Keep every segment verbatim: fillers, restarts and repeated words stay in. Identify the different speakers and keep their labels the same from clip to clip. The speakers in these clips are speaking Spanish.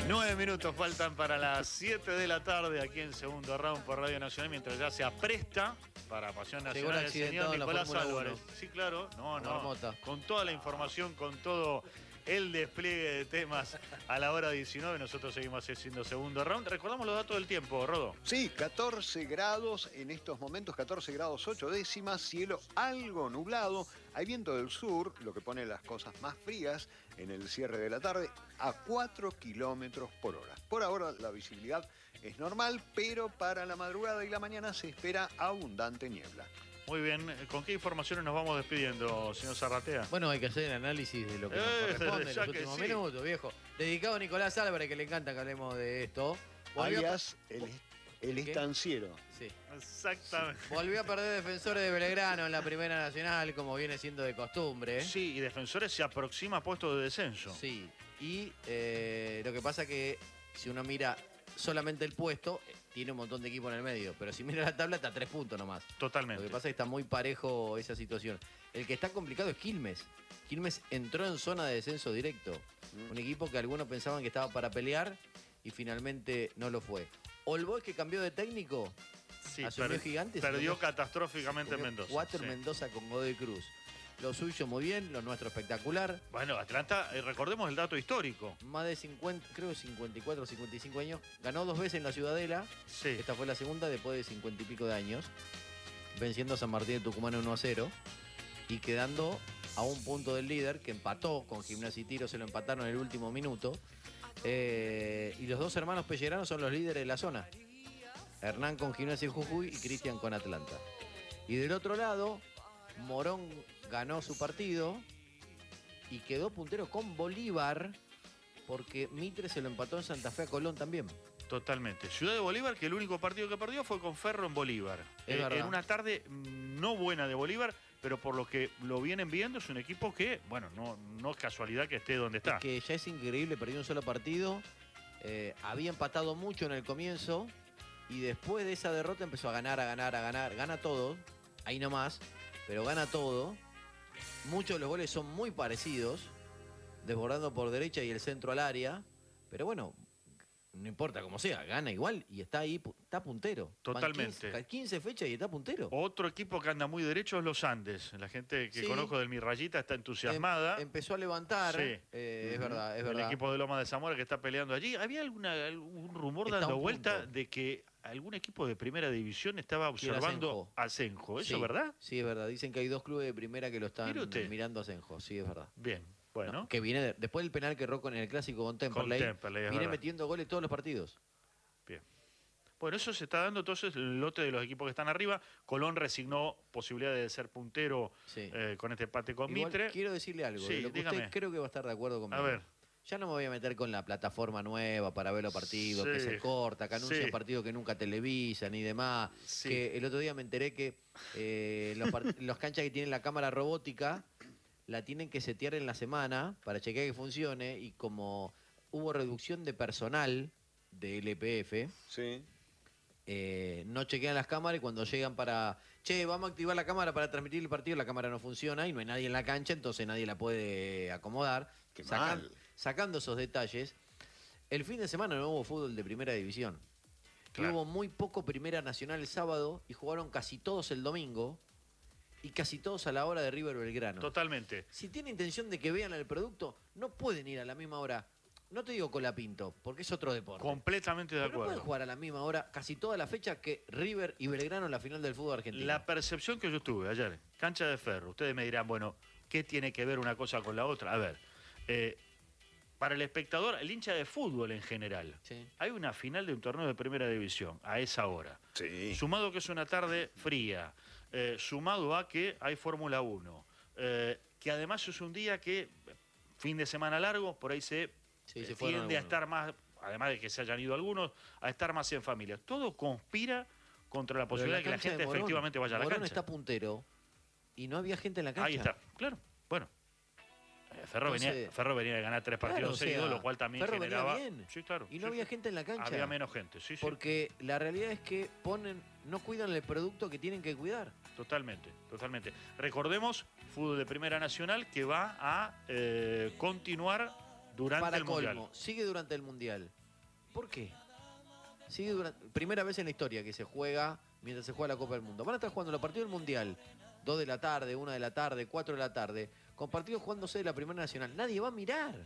Speaker 1: Nueve minutos faltan para las siete de la tarde aquí en Segundo Round por Radio Nacional, mientras ya se apresta para Pasión Nacional el señor Nicolás Álvarez. Sí, claro, no, no, con toda la información, con todo el despliegue de temas a la hora diecinueve, nosotros seguimos haciendo Segundo Round. Recordamos los datos del tiempo, Rodo.
Speaker 2: Sí, catorce grados en estos momentos, catorce grados ocho décimas, cielo algo nublado, hay viento del sur, lo que pone las cosas más frías en el cierre de la tarde, a cuatro kilómetros por hora. Por ahora la visibilidad es normal, pero para la madrugada y la mañana se espera abundante niebla.
Speaker 1: Muy bien, ¿con qué informaciones nos vamos despidiendo, señor Zarratea?
Speaker 3: Bueno, hay que hacer el análisis de lo que nos
Speaker 1: Eh,
Speaker 3: corresponde en
Speaker 1: ya
Speaker 3: los
Speaker 1: que
Speaker 3: últimos
Speaker 1: sí.
Speaker 3: minutos, viejo. Dedicado a Nicolás Álvarez, que le encanta que hablemos de esto. Volvió
Speaker 2: Alias,
Speaker 3: a...
Speaker 2: el, el
Speaker 3: ¿Qué?
Speaker 2: estanciero.
Speaker 3: Sí.
Speaker 1: Exactamente.
Speaker 3: Volvió a perder Defensores de Belgrano en la Primera Nacional, como viene siendo de costumbre.
Speaker 1: Sí, y Defensores se aproxima a puestos de descenso.
Speaker 3: Sí, y eh, lo que pasa que si uno mira solamente el puesto, tiene un montón de equipo en el medio, pero si mira la tabla está a tres puntos nomás.
Speaker 1: Totalmente.
Speaker 3: Lo que pasa es que está muy parejo esa situación. El que está complicado es Quilmes. Quilmes entró en zona de descenso directo. Mm. Un equipo que algunos pensaban que estaba para pelear y finalmente no lo fue. All Boys, que cambió de técnico,
Speaker 1: sí,
Speaker 3: asumió
Speaker 1: per
Speaker 3: Gigantes.
Speaker 1: Perdió
Speaker 3: comió,
Speaker 1: catastróficamente en Mendoza.
Speaker 3: Cuatro
Speaker 1: sí.
Speaker 3: en Mendoza con Godoy Cruz. Lo suyo muy bien, lo nuestro espectacular.
Speaker 1: Bueno, Atlanta, eh, recordemos el dato histórico.
Speaker 3: Más de cincuenta, creo cincuenta y cuatro, cincuenta y cinco años. Ganó dos veces en la Ciudadela.
Speaker 1: Sí.
Speaker 3: Esta fue la segunda después de cincuenta y pico de años. Venciendo a San Martín de Tucumán uno a cero. Y quedando a un punto del líder, que empató con Gimnasia y Tiro. Se lo empataron en el último minuto. Eh, y los dos hermanos Pelleranos son los líderes de la zona. Hernán con Gimnasia y Jujuy y Cristian con Atlanta. Y del otro lado, Morón ganó su partido y quedó puntero con Bolívar, porque Mitre se lo empató en Santa Fe a Colón también.
Speaker 1: Totalmente. Ciudad de Bolívar, que el único partido que perdió fue con Ferro en Bolívar.
Speaker 3: Es
Speaker 1: eh,
Speaker 3: verdad.
Speaker 1: En una tarde no buena de Bolívar, pero por lo que lo vienen viendo es un equipo que, bueno, no, no es casualidad que esté donde está.
Speaker 3: Es que ya es increíble, perdió un solo partido, eh, había empatado mucho en el comienzo y después de esa derrota empezó a ganar, a ganar, a ganar, gana todo, ahí nomás, pero gana todo. Muchos de los goles son muy parecidos, desbordando por derecha y el centro al área, pero bueno, no importa cómo sea, gana igual y está ahí, está puntero.
Speaker 1: Totalmente.
Speaker 3: quince, quince fechas y está puntero.
Speaker 1: Otro equipo que anda muy derecho es los Andes. La gente que
Speaker 3: Sí.
Speaker 1: conozco del Mi Rayita está entusiasmada.
Speaker 3: Em, empezó a levantar,
Speaker 1: Sí.
Speaker 3: eh, es
Speaker 1: Uh-huh.
Speaker 3: verdad, es
Speaker 1: El
Speaker 3: verdad.
Speaker 1: equipo de Loma de Zamora que está peleando allí. Había alguna, algún rumor
Speaker 3: Está a
Speaker 1: dando
Speaker 3: un
Speaker 1: vuelta
Speaker 3: punto.
Speaker 1: de que algún equipo de primera división estaba
Speaker 3: Quiere
Speaker 1: observando a Asenjo. ¿Eso
Speaker 3: Sí,
Speaker 1: es verdad?
Speaker 3: Sí, es verdad. Dicen que hay dos clubes de primera que lo están
Speaker 1: Mire usted.
Speaker 3: mirando a Asenjo. Sí, es verdad.
Speaker 1: Bien, bueno.
Speaker 3: No, que viene de- después del penal que erró con el clásico con Temperley,
Speaker 1: Con Temperley, es
Speaker 3: viene
Speaker 1: verdad.
Speaker 3: metiendo goles todos los partidos.
Speaker 1: Bien. Bueno, eso se está dando entonces el lote de los equipos que están arriba. Colón resignó posibilidad de ser puntero
Speaker 3: Sí.
Speaker 1: eh, con este empate con
Speaker 3: Igual,
Speaker 1: Mitre.
Speaker 3: quiero decirle algo.
Speaker 1: Sí,
Speaker 3: de lo que
Speaker 1: dígame.
Speaker 3: usted creo que va a estar de acuerdo conmigo.
Speaker 1: A ver.
Speaker 3: Ya no me voy a meter con la plataforma nueva para ver los partidos,
Speaker 1: Sí,
Speaker 3: que se corta, que anuncian
Speaker 1: sí.
Speaker 3: partidos que nunca televisan y demás.
Speaker 1: Sí.
Speaker 3: Que el otro día me enteré que eh, los, part- los canchas que tienen la cámara robótica la tienen que setear en la semana para chequear que funcione, y como hubo reducción de personal de L P F,
Speaker 2: Sí.
Speaker 3: eh, no chequean las cámaras, y cuando llegan para, che, vamos a activar la cámara para transmitir el partido, la cámara no funciona y no hay nadie en la cancha, entonces nadie la puede acomodar.
Speaker 2: Qué
Speaker 3: Sacan-
Speaker 2: mal.
Speaker 3: Sacando esos detalles, el fin de semana no hubo fútbol de primera división. Y
Speaker 1: Claro.
Speaker 3: hubo muy poco Primera Nacional el sábado y jugaron casi todos el domingo y casi todos a la hora de River Belgrano.
Speaker 1: Totalmente.
Speaker 3: Si tiene intención de que vean el producto, no pueden ir a la misma hora. No te digo Colapinto, porque es otro deporte.
Speaker 1: Completamente de
Speaker 3: Pero no pueden
Speaker 1: acuerdo.
Speaker 3: jugar a la misma hora casi toda la fecha que River y Belgrano en la final del fútbol argentino.
Speaker 1: La percepción que yo tuve ayer, cancha de Ferro, ustedes me dirán, bueno, ¿qué tiene que ver una cosa con la otra? A ver, eh, para el espectador, el hincha de fútbol en general,
Speaker 3: Sí.
Speaker 1: hay una final de un torneo de primera división a esa hora.
Speaker 2: Sí.
Speaker 1: Sumado que es una tarde fría, eh, sumado a que hay Fórmula uno, eh, que además es un día que, fin de semana largo, por ahí se,
Speaker 3: Sí,
Speaker 1: eh,
Speaker 3: se fueron
Speaker 1: tiende a
Speaker 3: algunos.
Speaker 1: estar más, además de que se hayan ido algunos, a estar más en familia. Todo conspira contra la
Speaker 3: Pero
Speaker 1: posibilidad
Speaker 3: la
Speaker 1: de que la
Speaker 3: cancha de
Speaker 1: gente
Speaker 3: Morón-
Speaker 1: efectivamente vaya a la
Speaker 3: Morón
Speaker 1: cancha.
Speaker 3: está puntero y no había gente en la cancha.
Speaker 1: Ahí está, claro. Bueno, eh, Ferro,
Speaker 3: Entonces,
Speaker 1: venía, Ferro venía de ganar tres
Speaker 3: Claro,
Speaker 1: partidos
Speaker 3: o sea,
Speaker 1: seguidos, lo cual también
Speaker 3: Ferro venía
Speaker 1: generaba.
Speaker 3: bien.
Speaker 1: Sí, claro.
Speaker 3: Y no
Speaker 1: sí,
Speaker 3: había
Speaker 1: sí.
Speaker 3: gente en la cancha.
Speaker 1: Había menos gente, sí, sí.
Speaker 3: Porque la realidad es que ponen, no cuidan el producto que tienen que cuidar.
Speaker 1: Totalmente, totalmente. Recordemos, fútbol de Primera Nacional que va a eh, continuar Durante
Speaker 3: para
Speaker 1: el
Speaker 3: colmo,
Speaker 1: Mundial.
Speaker 3: Sigue durante el Mundial. ¿Por qué? Sigue durante, primera vez en la historia que se juega mientras se juega la Copa del Mundo. Van a estar jugando los partidos del Mundial, dos de la tarde, una de la tarde, cuatro de la tarde, con partidos jugándose de la Primera Nacional. Nadie va a mirar.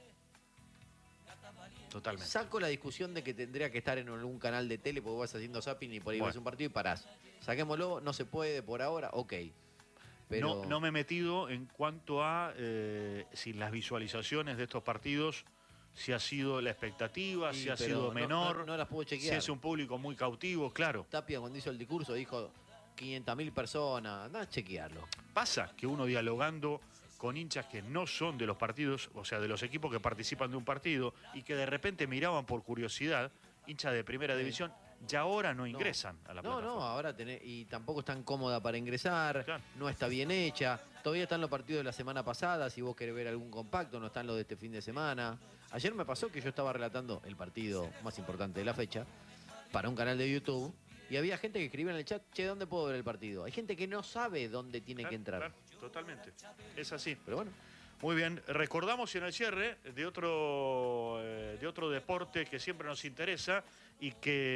Speaker 1: Totalmente.
Speaker 3: Saco la discusión de que tendría que estar en algún canal de tele porque vas haciendo zapping y por ahí
Speaker 1: bueno.
Speaker 3: vas a un partido y parás. Saquémoslo, no se puede por ahora, ok. Pero...
Speaker 1: No, no me he metido en cuanto a eh, si las visualizaciones de estos partidos, si ha sido la expectativa,
Speaker 3: sí,
Speaker 1: si ha sido
Speaker 3: no,
Speaker 1: menor,
Speaker 3: no, no las puedo chequear.
Speaker 1: si es un público muy cautivo, claro.
Speaker 3: Tapia cuando hizo el discurso dijo quinientas mil personas, anda a chequearlo.
Speaker 1: Pasa que uno dialogando con hinchas que no son de los partidos, o sea, de los equipos que participan de un partido y que de repente miraban por curiosidad, hinchas de primera sí. división, ya ahora no ingresan
Speaker 3: no.
Speaker 1: a la
Speaker 3: no,
Speaker 1: plataforma. No,
Speaker 3: no, ahora tenés, y tampoco es tan cómoda para ingresar, claro. No está bien hecha. Todavía están los partidos de la semana pasada, si vos querés ver algún compacto, no están los de este fin de semana. Ayer me pasó que yo estaba relatando el partido más importante de la fecha para un canal de YouTube y había gente que escribía en el chat, che, ¿dónde puedo ver el partido? Hay gente que no sabe dónde tiene
Speaker 1: claro,
Speaker 3: que entrar.
Speaker 1: Claro, totalmente, es así.
Speaker 3: Pero bueno.
Speaker 1: Muy bien, recordamos en el cierre de otro, eh, de otro deporte que siempre nos interesa y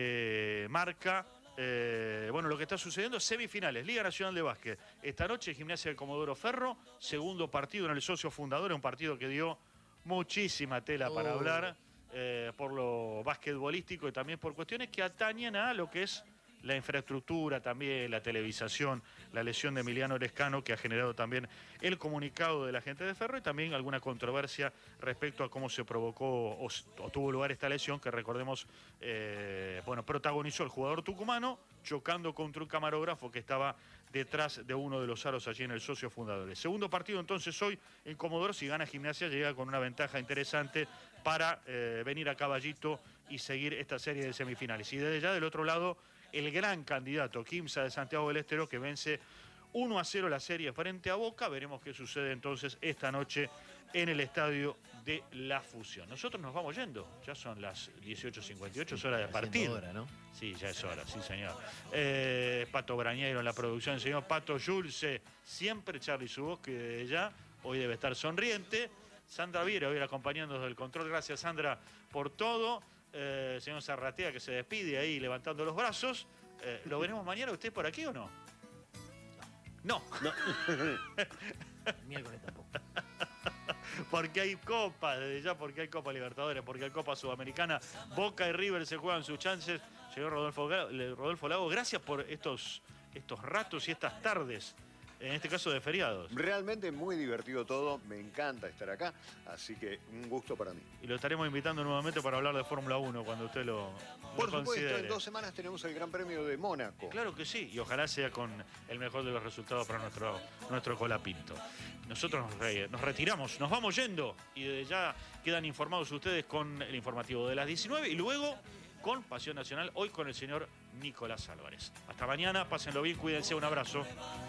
Speaker 1: que marca eh, bueno, lo que está sucediendo, semifinales, Liga Nacional de Básquet. Esta noche Gimnasia del Comodoro Ferro, segundo partido en el socio fundador, un partido que dio muchísima tela para
Speaker 3: oh.
Speaker 1: hablar eh, por lo basquetbolístico y también por cuestiones que atañen a lo que es la infraestructura también, la televisación, la lesión de Emiliano Lescano, que ha generado también el comunicado de la gente de Ferro y también alguna controversia respecto a cómo se provocó o, o tuvo lugar esta lesión, que recordemos, eh, bueno, protagonizó el jugador tucumano chocando contra un camarógrafo que estaba detrás de uno de los aros allí en el socio fundador. Segundo partido entonces hoy en Comodoro, si gana Gimnasia llega con una ventaja interesante para eh, venir a Caballito y seguir esta serie de semifinales. Y desde ya del otro lado, el gran candidato, Quimsa de Santiago del Estero, que vence uno a cero la serie frente a Boca. Veremos qué sucede entonces esta noche en el estadio de La Fusión. Nosotros nos vamos yendo, ya son las dieciocho cincuenta y ocho, es hora de partir.
Speaker 3: Hora, ¿no?
Speaker 1: Sí, ya es hora, sí señor. Eh, Pato Brañero en la producción, el señor Pato Yulce, siempre Charly Subos, que desde ya hoy debe estar sonriente. Sandra Viera hoy acompañándonos del control, gracias Sandra por todo. Eh, señor Zarratea que se despide ahí levantando los brazos. Eh, ¿Lo veremos mañana usted por aquí o no? No. No.
Speaker 3: Miércoles tampoco.
Speaker 1: Porque hay Copa, desde ya porque hay Copa Libertadores, porque hay Copa Sudamericana. Boca y River se juegan sus chances. Señor Rodolfo, Rodolfo Lago, gracias por estos, estos ratos y estas tardes. En este caso de feriados.
Speaker 2: Realmente muy divertido todo, me encanta estar acá, así que un gusto para mí.
Speaker 1: Y lo estaremos invitando nuevamente para hablar de Fórmula uno cuando usted lo, lo
Speaker 2: Por supuesto,
Speaker 1: considere.
Speaker 2: en dos semanas tenemos el Gran Premio de Mónaco.
Speaker 1: Claro que sí, y ojalá sea con el mejor de los resultados para nuestro, nuestro colapinto. Nosotros nos, re, nos retiramos, nos vamos yendo y desde ya quedan informados ustedes con el informativo de las diecinueve y luego con Pasión Nacional, hoy con el señor Nicolás Álvarez. Hasta mañana, pásenlo bien, cuídense, un abrazo.